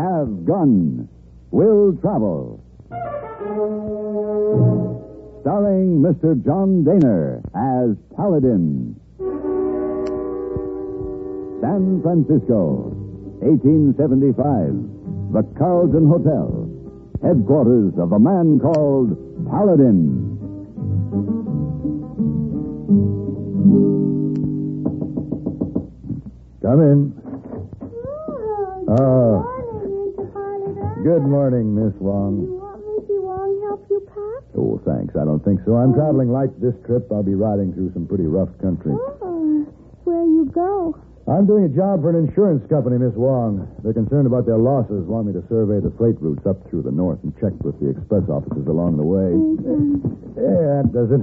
have gun, will travel. Starring Mr. John Daner as Paladin. San Francisco, 1875. The Carlton Hotel, headquarters of a man called Paladin. Come in. Good morning, Mr. Paladin. Good morning, Miss Wong. You want Missy Wong help you pack? Oh, thanks. I don't think so. I'm traveling light this trip. I'll be riding through some pretty rough country. Oh, where you go? I'm doing a job for an insurance company, Miss Wong. They're concerned about their losses, want me to survey the freight routes up through the north and check with the express offices along the way. Yeah, that does it.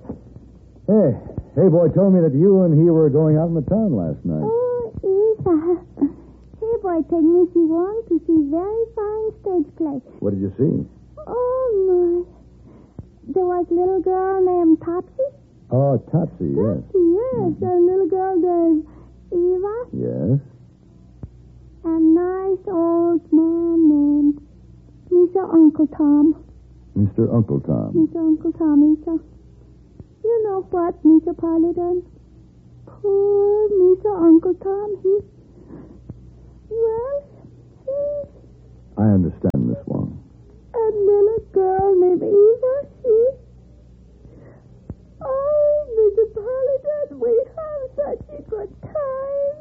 Hey, boy told me that you and he were going out in the town last night. Oh, yes. Hey, boy, take Missy Wong to see very fine stage play. What did you see? Oh, my. There was a little girl named Topsy. Oh, Topsy, yes. Topsy, yes. A little girl named Eva. Yes? A nice old man named Mr. Uncle Tom. Mr. Uncle Tom. Mr. Uncle Tom, Mr. You know what, Mr. Paladin? Poor Mr. Uncle Tom, he... I understand, Miss Wong. A little girl named Eva, she... Oh, Mr. Paladin, we have such a good time.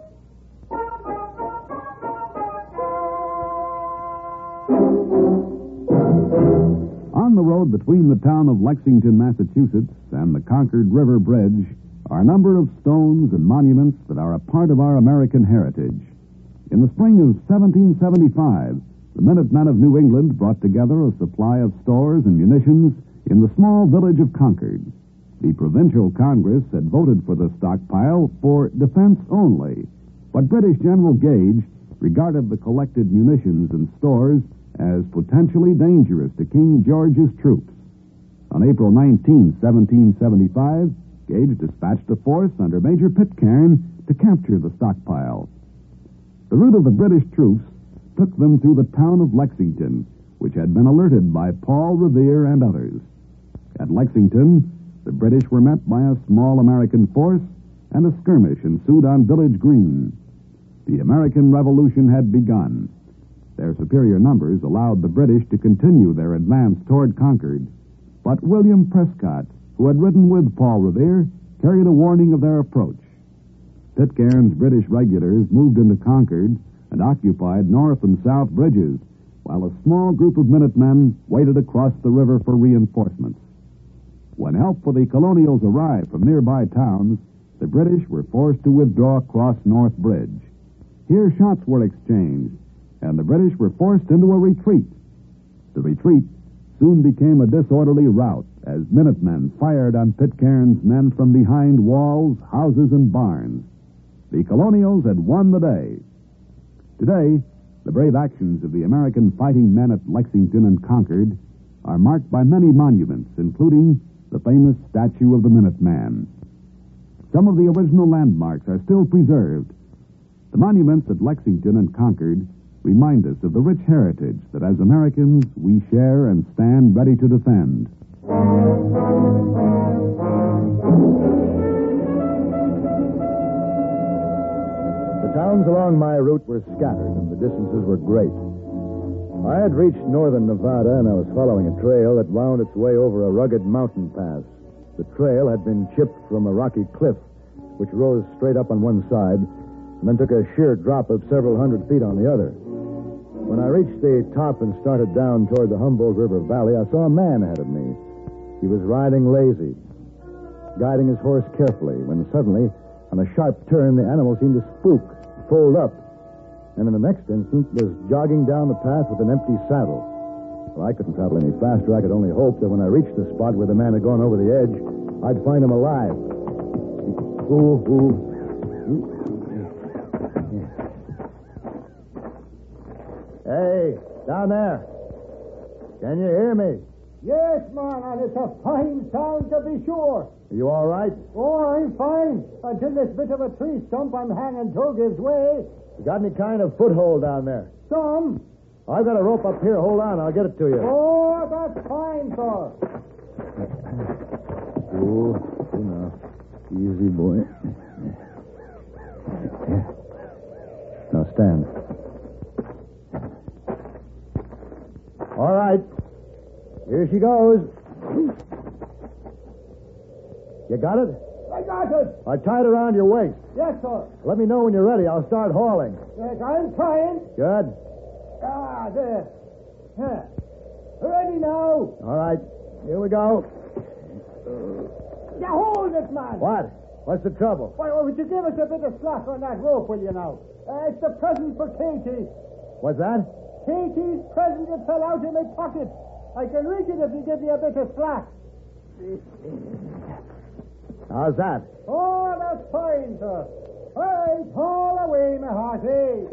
On the road between the town of Lexington, Massachusetts, and the Concord River Bridge are a number of stones and monuments that are a part of our American heritage. In the spring of 1775, the Minutemen of New England brought together a supply of stores and munitions in the small village of Concord. The Provincial Congress had voted for the stockpile for defense only, but British General Gage regarded the collected munitions and stores as potentially dangerous to King George's troops. On April 19, 1775, Gage dispatched a force under Major Pitcairn to capture the stockpile. The route of the British troops took them through the town of Lexington, which had been alerted by Paul Revere and others. At Lexington, the British were met by a small American force, and a skirmish ensued on Village Green. The American Revolution had begun. Their superior numbers allowed the British to continue their advance toward Concord, but William Prescott, who had ridden with Paul Revere, carried a warning of their approach. Pitcairn's British regulars moved into Concord and occupied north and south bridges, while a small group of Minutemen waited across the river for reinforcements. When help for the colonials arrived from nearby towns, the British were forced to withdraw across North Bridge. Here shots were exchanged, and the British were forced into a retreat. The retreat soon became a disorderly rout as Minutemen fired on Pitcairn's men from behind walls, houses, and barns. The colonials had won the day. Today, the brave actions of the American fighting men at Lexington and Concord are marked by many monuments, including the famous statue of the Minuteman. Some of the original landmarks are still preserved. The monuments at Lexington and Concord remind us of the rich heritage that as Americans we share and stand ready to defend. The towns along my route were scattered, and the distances were great. I had reached northern Nevada, and I was following a trail that wound its way over a rugged mountain pass. The trail had been chipped from a rocky cliff, which rose straight up on one side, and then took a sheer drop of several hundred feet on the other. When I reached the top and started down toward the Humboldt River Valley, I saw a man ahead of me. He was riding lazy, guiding his horse carefully, when suddenly, on a sharp turn, the animal seemed to spook, fold up, and in the next instant was jogging down the path with an empty saddle. Well, I couldn't travel any faster. I could only hope that when I reached the spot where the man had gone over the edge, I'd find him alive. Hey, down there. Can you hear me? Yes, man, and it's a fine sound to be sure. Are you all right? Oh, I'm fine. Until this bit of a tree stump I'm hanging to gives way. You got any kind of foothold down there? Some. I've got a rope up here. Hold on. I'll get it to you. Oh, that's fine, sir. Oh, now. Easy, boy. Now stand. All right. Here she goes. You got it? I got it. I tied it around your waist. Yes, sir. Let me know when you're ready. I'll start hauling. Yes, I'm trying. Good. Ah, there. Huh. Ready now. All right. Here we go. Now hold it, man. What? What's the trouble? Why, would you give us a bit of slack on that rope, will you now? It's the present for Katie. What's that? Katie's present that fell out of my pocket. I can reach it if you give me a bit of slack. How's that? Oh, that's fine, sir. Hey, haul away, my hearty.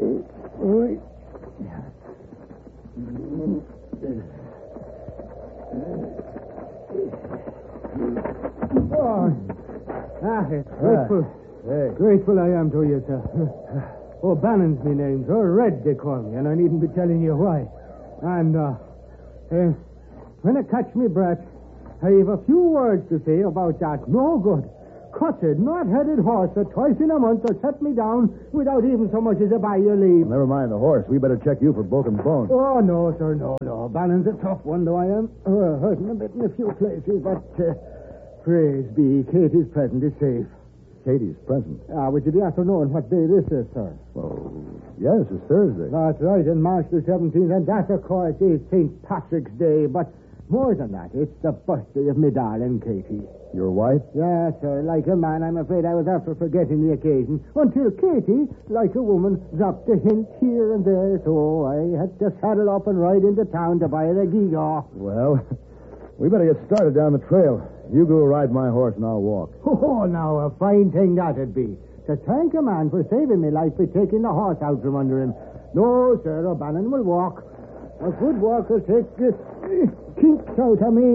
Grateful I am to you, sir. O'Bannon's me name, sir. Red, they call me, and I needn't be telling you why. And, when I catch me breath, I have a few words to say about that no good, cutted, not-headed horse that twice in a month has set me down without even so much as a by your leave. Never mind the horse. We better check you for broken bones. Oh, no, sir, no. Bannon's a tough one, though I am. Hurting a bit in a few places, but praise be, Katie's present is safe. Katie's present? Would you be after knowing what day this is, sir? Oh, yes, it's Thursday. That's right, in March the 17th, and that, of course, is St. Patrick's Day, but more than that, it's the birthday of me darling Katie. Your wife? Yes, sir. Like a man, I'm afraid I was after forgetting the occasion, until Katie, like a woman, dropped a hint here and there, so I had to saddle up and ride into town to buy her a gewgaw. Well, we better get started down the trail. You go ride my horse and I'll walk. Oh, now, a fine thing that'd be. To thank a man for saving me life by taking the horse out from under him. No, sir, O'Bannon will walk. A good walk will take the kinks out of me.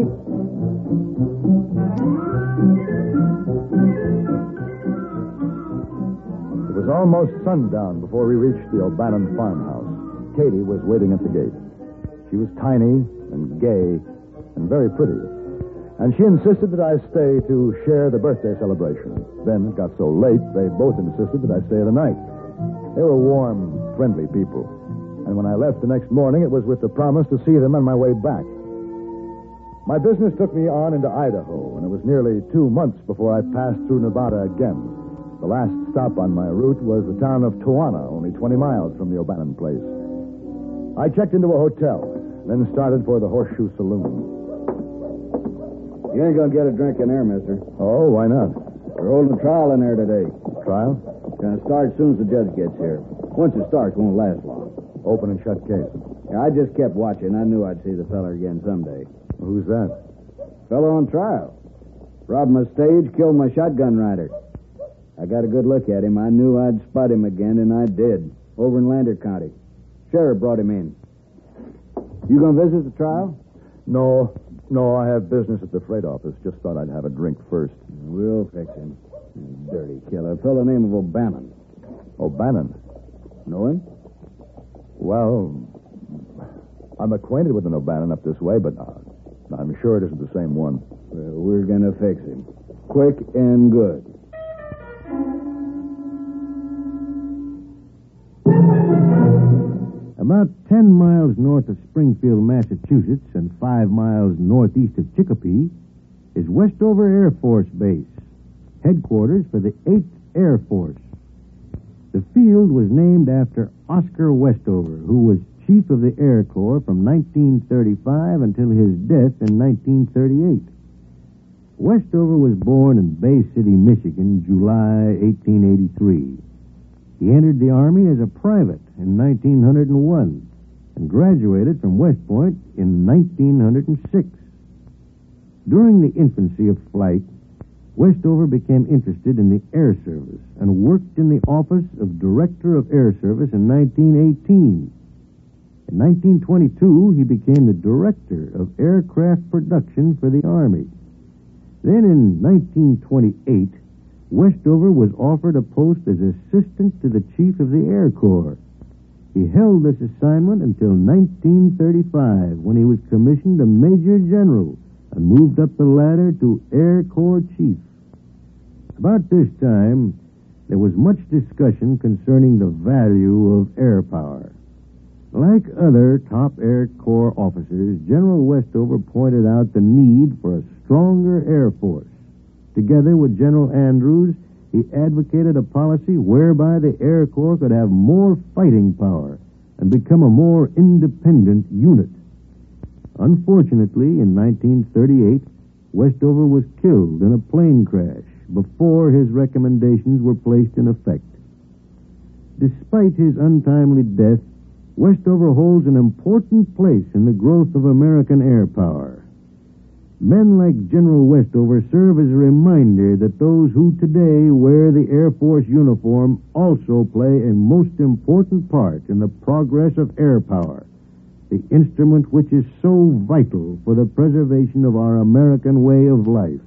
It was almost sundown before we reached the O'Bannon farmhouse. Katie was waiting at the gate. She was tiny and gay and very pretty. And she insisted that I stay to share the birthday celebration. Then it got so late, they both insisted that I stay the night. They were warm, friendly people. And when I left the next morning, it was with the promise to see them on my way back. My business took me on into Idaho, and it was nearly 2 months before I passed through Nevada again. The last stop on my route was the town of Toanna, only 20 miles from the O'Bannon place. I checked into a hotel, then started for the Horseshoe Saloon. You ain't gonna get a drink in there, mister. Oh, why not? We're holding a trial in there today. Trial? Gonna start as soon as the judge gets here. Once it starts, won't last long. Open and shut case. Yeah, I just kept watching. I knew I'd see the fella again someday. Who's that? Fella on trial. Robbed my stage, killed my shotgun rider. I got a good look at him. I knew I'd spot him again, and I did. Over in Lander County. Sheriff brought him in. You gonna visit the trial? No, I have business at the freight office. Just thought I'd have a drink first. We'll fix him. Dirty killer. A fellow named O'Bannon. O'Bannon? Know him? Well, I'm acquainted with an O'Bannon up this way, but I'm sure it isn't the same one. Well, we're gonna fix him. Quick and good. About 10 miles north of Springfield, Massachusetts, and 5 miles northeast of Chicopee is Westover Air Force Base, headquarters for the 8th Air Force. The field was named after Oscar Westover, who was Chief of the Air Corps from 1935 until his death in 1938. Westover was born in Bay City, Michigan, July 1883. He entered the Army as a private in 1901 and graduated from West Point in 1906. During the infancy of flight, Westover became interested in the Air Service and worked in the office of Director of Air Service in 1918. In 1922, he became the Director of Aircraft Production for the Army. Then in 1928, Westover was offered a post as assistant to the Chief of the Air Corps. He held this assignment until 1935, when he was commissioned a Major General and moved up the ladder to Air Corps Chief. About this time, there was much discussion concerning the value of air power. Like other top Air Corps officers, General Westover pointed out the need for a stronger Air Force. Together with General Andrews, he advocated a policy whereby the Air Corps could have more fighting power and become a more independent unit. Unfortunately, in 1938, Westover was killed in a plane crash before his recommendations were placed in effect. Despite his untimely death, Westover holds an important place in the growth of American air power. Men like General Westover serve as a reminder that those who today wear the Air Force uniform also play a most important part in the progress of air power, the instrument which is so vital for the preservation of our American way of life.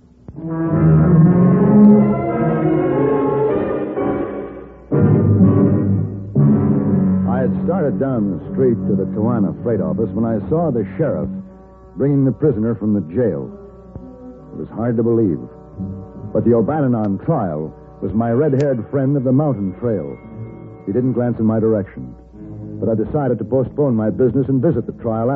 I had started down the street to the Tijuana freight office when I saw the sheriff bringing the prisoner from the jail. It was hard to believe. But the O'Bannon on trial was my red-haired friend of the mountain trail. He didn't glance in my direction. But I decided to postpone my business and visit the trial